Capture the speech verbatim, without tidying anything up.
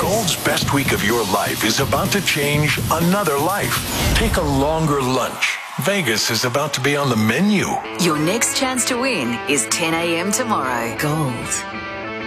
Gold's best week of your life is about to change another life. Take a longer lunch. Vegas is about to be on the menu. Your next chance to win is ten a.m. tomorrow. Gold.